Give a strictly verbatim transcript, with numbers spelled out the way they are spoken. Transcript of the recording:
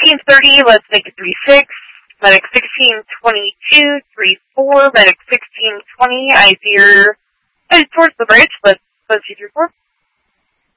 sixteen thirty, let's make it three six. Medic sixteen twenty-two, three four. Medic sixteen twenty, I veer headed towards the bridge. Let's proceed through four.